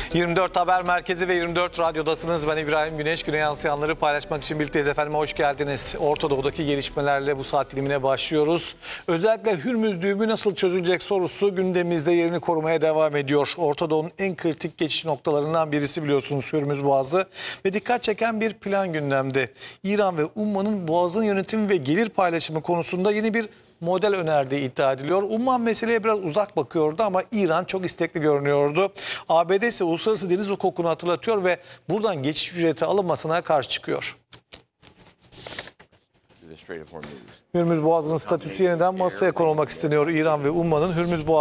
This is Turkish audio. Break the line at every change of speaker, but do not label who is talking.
24 Haber Merkezi ve 24 Radyo'dasınız. Ben İbrahim Güneş. Güne yansıyanları paylaşmak için birlikteyiz efendim. Hoş geldiniz. Orta Doğu'daki gelişmelerle bu saat dilimine başlıyoruz. Özellikle Hürmüz düğümü nasıl çözülecek sorusu gündemimizde yerini korumaya devam ediyor. Orta Doğu'nun en kritik geçiş noktalarından birisi biliyorsunuz Hürmüz Boğazı. Ve dikkat çeken bir plan gündemde. İran ve Umman'ın Boğaz'ın yönetimi ve gelir paylaşımı konusunda yeni bir model önerdiği iddia ediliyor. Umman meseleye biraz uzak bakıyordu ama İran çok istekli görünüyordu. ABD ise uluslararası deniz hukukunu hatırlatıyor ve buradan geçiş ücreti alınmasına karşı çıkıyor. Hürmüz Boğazı'nın statüsü yeniden masaya konulmak isteniyor. İran ve Umman'ın Hürmüz Boğazı